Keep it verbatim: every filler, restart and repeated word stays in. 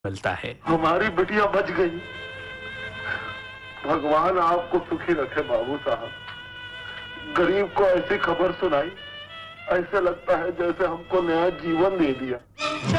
मिलता है। हमारी बिटिया बच गई। भगवान आपको सुखी रखे बाबू साहब। गरीब को ऐसी खबर सुनाई, ऐसे लगता है जैसे हमको नया जीवन दे दिया।